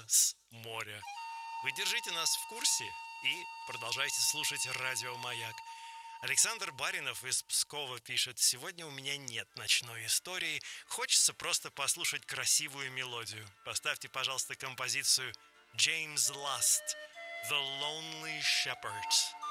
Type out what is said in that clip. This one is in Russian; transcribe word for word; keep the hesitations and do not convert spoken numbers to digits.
с моря. Вы держите нас в курсе и продолжайте слушать Радио Маяк. Александр Баринов из Пскова пишет: «Сегодня у меня нет ночной истории. Хочется просто послушать красивую мелодию. Поставьте, пожалуйста, композицию James Last «The Lonely Shepherd».